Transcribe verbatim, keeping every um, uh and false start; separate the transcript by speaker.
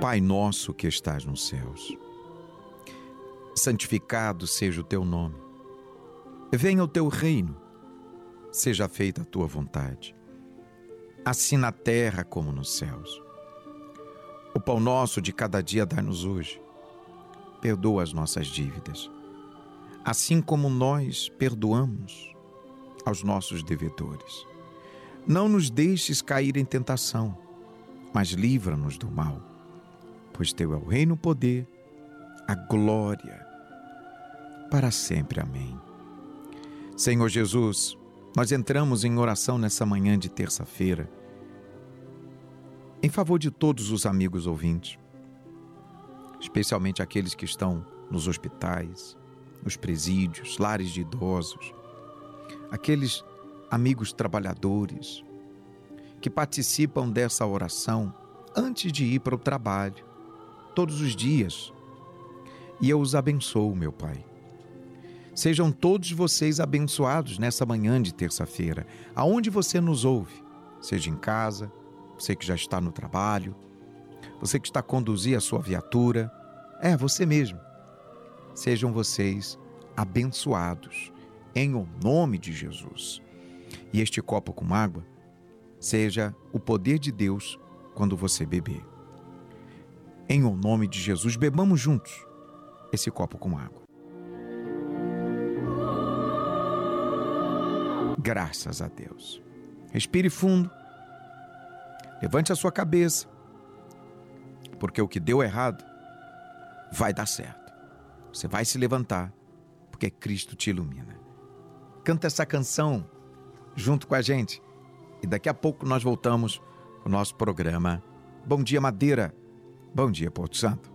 Speaker 1: Pai nosso que estás nos céus, santificado seja o teu nome. Venha o teu reino, seja feita a tua vontade, assim na terra como nos céus. O pão nosso de cada dia dá-nos hoje. Perdoa as nossas dívidas, assim como nós perdoamos aos nossos devedores. Não nos deixes cair em tentação, mas livra-nos do mal. Pois teu é o reino, o poder, a glória, para sempre. Amém. Senhor Jesus, nós entramos em oração nessa manhã de terça-feira, em favor de todos os amigos ouvintes, especialmente aqueles que estão nos hospitais, nos presídios, lares de idosos, aqueles amigos trabalhadores que participam dessa oração antes de ir para o trabalho, todos os dias. E eu os abençoo, meu Pai. Sejam todos vocês abençoados nessa manhã de terça-feira, aonde você nos ouve, seja em casa, você que já está no trabalho, você que está a conduzir a sua viatura, é, você mesmo. Sejam vocês abençoados, em o nome de Jesus. E este copo com água seja o poder de Deus quando você beber. Em o nome de Jesus, bebamos juntos esse copo com água. Graças a Deus. Respire fundo. Levante a sua cabeça, porque o que deu errado vai dar certo. Você vai se levantar, porque Cristo te ilumina. Canta essa canção junto com a gente e daqui a pouco nós voltamos ao nosso programa Bom Dia Madeira, Bom Dia Porto Santo.